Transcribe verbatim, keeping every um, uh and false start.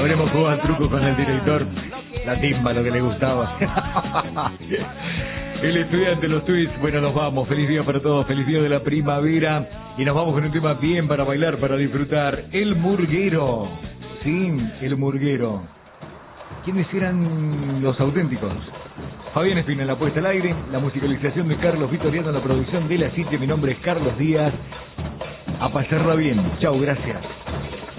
Habremos jugado al truco con el director. La timba, lo que le gustaba. El estudiante, los tweets. Bueno, nos vamos. Feliz día para todos. Feliz día de la primavera. Y nos vamos con un tema bien para bailar, para disfrutar. El murguero. Sí, el murguero. ¿Quiénes eran los auténticos? Fabián Espina en la puesta al aire, la musicalización de Carlos Vitoriano, la producción de La City. Mi nombre es Carlos Díaz. A pasarla bien. Chau, gracias.